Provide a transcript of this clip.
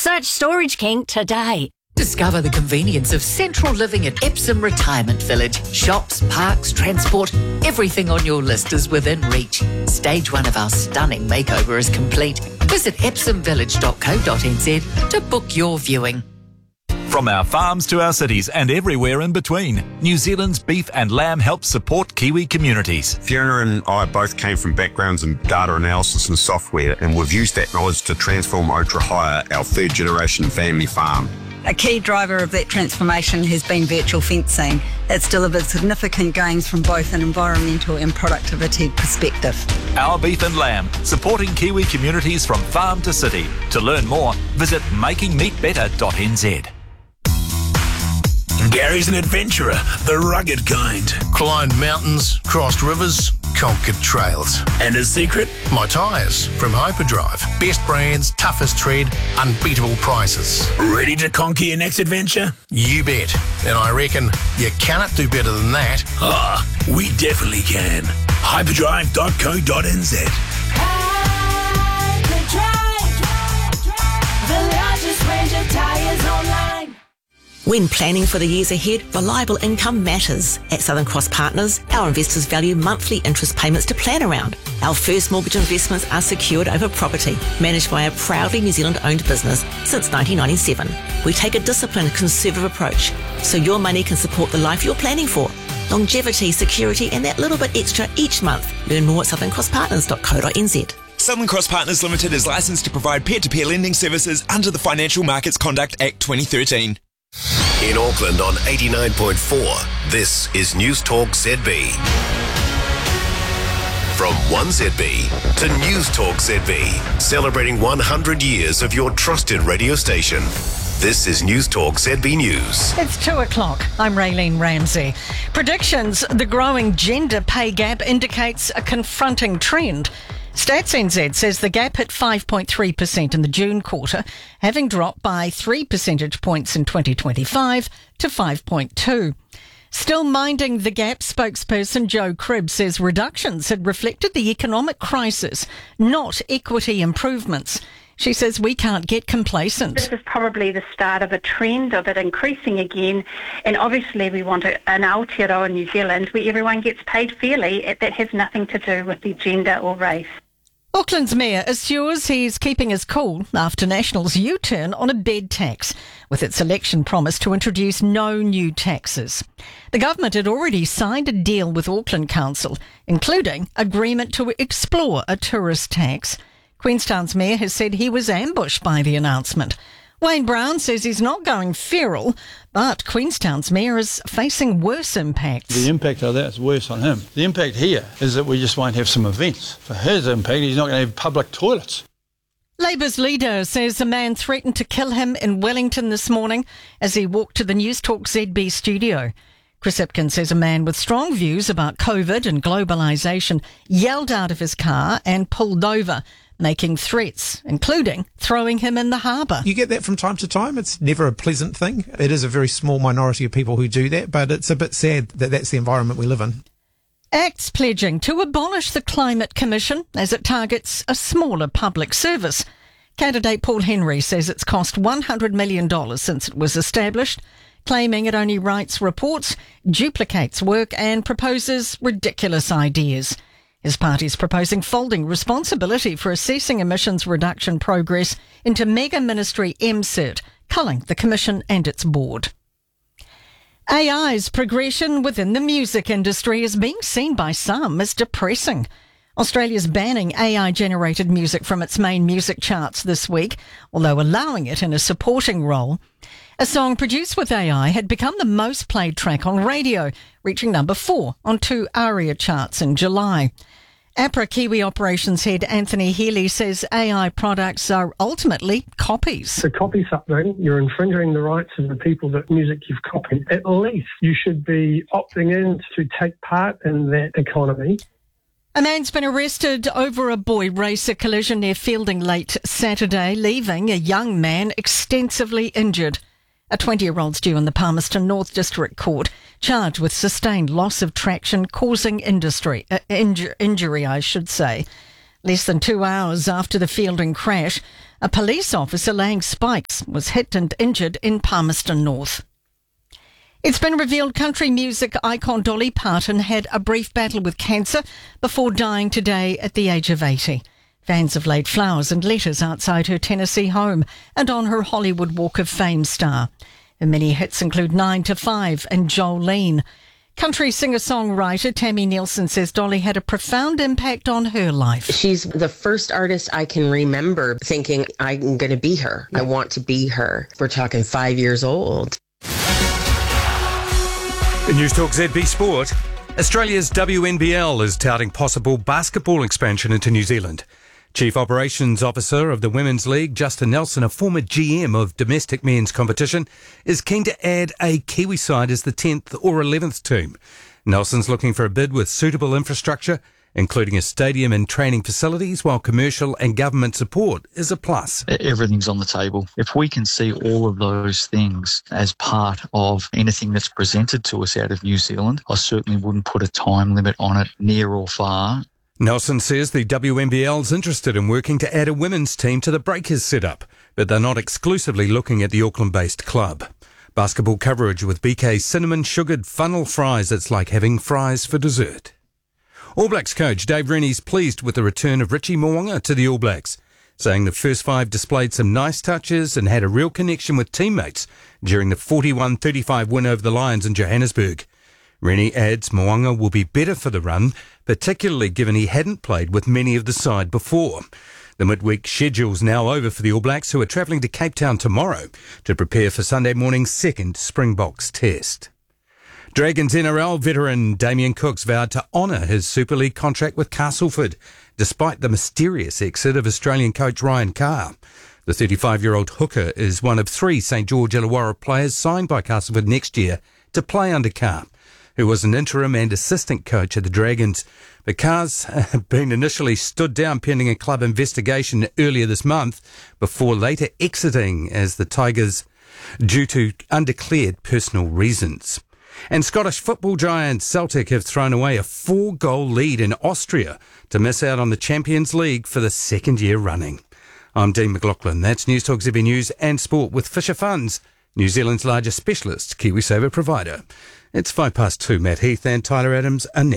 Search Storage King today. Discover the convenience of central living at Epsom Retirement Village. Shops, parks, transport, everything on your list is within reach. Stage 1 of our stunning makeover is complete. Visit epsomvillage.co.nz to book your viewing. From our farms to our cities and everywhere in between, New Zealand's beef and lamb helps support Kiwi communities. Fiona and I both came from backgrounds in data analysis and software, and we've used that knowledge to transform Otra Hire, our third generation family farm. A key driver of that transformation has been virtual fencing. It's delivered significant gains from both an environmental and productivity perspective. Our beef and lamb, supporting Kiwi communities from farm to city. To learn more, visit makingmeatbetter.nz. Gary's an adventurer, the rugged kind. Climbed mountains, crossed rivers, conquered trails. And his secret? My tyres from Hyperdrive. Best brands, toughest tread, unbeatable prices. Ready to conquer your next adventure? You bet. And I reckon you cannot do better than that. We definitely can. Hyperdrive.co.nz. Hyperdrive, the largest range of tyres online. When planning for the years ahead, reliable income matters. At Southern Cross Partners, our investors value monthly interest payments to plan around. Our first mortgage investments are secured over property, managed by a proudly New Zealand-owned business since 1997. We take a disciplined, conservative approach, so your money can support the life you're planning for. Longevity, security, and that little bit extra each month. Learn more at southerncrosspartners.co.nz. Southern Cross Partners Limited is licensed to provide peer-to-peer lending services under the Financial Markets Conduct Act 2013. In Auckland on 89.4, this is News Talk ZB. From 1ZB to News Talk ZB, celebrating 100 years of your trusted radio station. This is News Talk ZB News. It's 2 o'clock. I'm Raylene Ramsey. Predictions: the growing gender pay gap indicates a confronting trend. Stats NZ says the gap hit 5.3% in the June quarter, having dropped by 3 percentage points in 2025 to 5.2. Still minding the gap, spokesperson Joe Cribb says reductions had reflected the economic crisis, not equity improvements. She says we can't get complacent. This is probably the start of a trend of it increasing again, and obviously we want an Aotearoa in New Zealand where everyone gets paid fairly. That has nothing to do with their gender or race. Auckland's mayor assures he's keeping his cool after National's U-turn on a bed tax, with its election promise to introduce no new taxes. The government had already signed a deal with Auckland Council, including agreement to explore a tourist tax. Queenstown's mayor has said he was ambushed by the announcement. Wayne Brown says he's not going feral, but Queenstown's mayor is facing worse impacts. The impact of that is worse on him. The impact here is that we just won't have some events. For his impact, he's not going to have public toilets. Labour's leader says a man threatened to kill him in Wellington this morning as he walked to the News Talk ZB studio. Chris Ipkin says a man with strong views about COVID and globalisation yelled out of his car and pulled over, making threats, including throwing him in the harbour. You get that from time to time. It's never a pleasant thing. It is a very small minority of people who do that, but it's a bit sad that that's the environment we live in. ACT's pledging to abolish the Climate Commission as it targets a smaller public service. Candidate Paul Henry says it's cost $100 million since it was established, claiming it only writes reports, duplicates work and proposes ridiculous ideas. His party's proposing folding responsibility for assessing emissions reduction progress into mega ministry MCIRT, culling the Commission and its board. AI's progression within the music industry is being seen by some as depressing. Australia's banning AI-generated music from its main music charts this week, although allowing it in a supporting role. A song produced with AI had become the most played track on radio, reaching number 4 on 2 ARIA charts in July. APRA Kiwi Operations Head Anthony Healy says AI products are ultimately copies. To copy something, you're infringing the rights of the people that music you've copied. At least you should be opting in to take part in that economy. A man's been arrested over a boy racer collision near Fielding late Saturday, leaving a young man extensively injured. A 20-year-old's due in the Palmerston North District Court, charged with sustained loss of traction causing injury, Less than 2 hours after the Fielding crash, A police officer laying spikes was hit and injured in Palmerston North. It's been revealed country music icon Dolly Parton had a brief battle with cancer before dying today at the age of 80. Fans have laid flowers and letters outside her Tennessee home and on her Hollywood Walk of Fame star. Her many hits include 9 to 5 and Jolene. Country singer-songwriter Tammy Nielsen says Dolly had a profound impact on her life. She's the first artist I can remember thinking, I'm going to be her. I want to be her. We're talking 5 years old. In News Talk ZB Sport, Australia's WNBL is touting possible basketball expansion into New Zealand. Chief Operations Officer of the Women's League, Justin Nelson, a former GM of domestic men's competition, is keen to add a Kiwi side as the 10th or 11th team. Nelson's looking for a bid with suitable infrastructure, including a stadium and training facilities, while commercial and government support is a plus. Everything's on the table. If we can see all of those things as part of anything that's presented to us out of New Zealand, I certainly wouldn't put a time limit on it, near or far. Nelson says the WNBL is interested in working to add a women's team to the Breakers setup, but they're not exclusively looking at the Auckland-based club. Basketball coverage with BK's cinnamon sugared funnel fries. It's like having fries for dessert. All Blacks coach Dave Rennie's pleased with the return of Richie Mo'unga to the All Blacks, saying the first 5 displayed some nice touches and had a real connection with teammates during the 41-35 win over the Lions in Johannesburg. Rennie adds Mo'unga will be better for the run, particularly given he hadn't played with many of the side before. The midweek schedule's now over for the All Blacks, who are travelling to Cape Town tomorrow to prepare for Sunday morning's second Springboks test. Dragons NRL veteran Damien Cook's vowed to honour his Super League contract with Castleford, despite the mysterious exit of Australian coach Ryan Carr. The 35-year-old hooker is one of 3 St George Illawarra players signed by Castleford next year to play under Carr, who was an interim and assistant coach at the Dragons. But Carr's had been initially stood down pending a club investigation earlier this month before later exiting as the Tigers due to undeclared personal reasons. And Scottish football giants Celtic have thrown away a 4-goal lead in Austria to miss out on the Champions League for the second year running. I'm Dean McLaughlin. That's News Talk ZB News and Sport with Fisher Funds, New Zealand's largest specialist KiwiSaver provider. It's 2:05. Matt Heath and Tyler Adams are next.